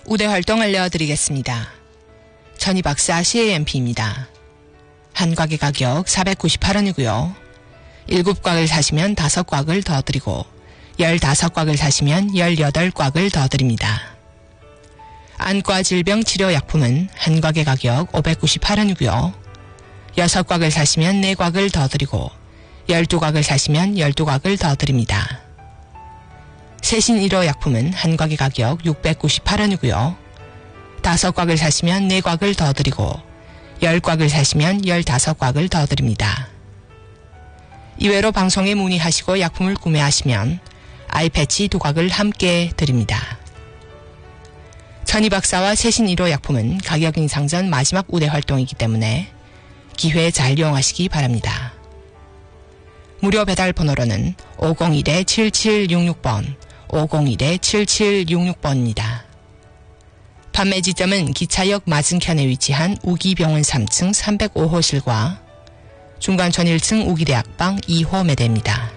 우대 활동 알려드리겠습니다. 천희박사 CAMP입니다. 한 곽의 가격 498원이고요. 7곽을 사시면 5곽을 더 드리고 15곽을 사시면 18곽을 더 드립니다. 안과 질병 치료 약품은 한 곽의 가격 598원이고요. 6곽을 사시면 4곽을 더 드리고 12곽을 사시면 12곽을 더 드립니다. 세신 1호 약품은 한 곽의 가격 698원이고요. 5곽을 사시면 4곽을 더 드리고 10곽을 사시면 15곽을 더 드립니다. 이외로 방송에 문의하시고 약품을 구매하시면 아이패치 2곽을 함께 드립니다. 천희박사와 세신 1호 약품은 가격 인상 전 마지막 우대 활동이기 때문에 기회 잘 이용하시기 바랍니다. 무료 배달 번호로는 501-7766번, 501-7766번입니다. 판매 지점은 기차역 맞은편에 위치한 우기병원 3층 305호실과 중간촌 1층 우기대학방 2호 매대입니다.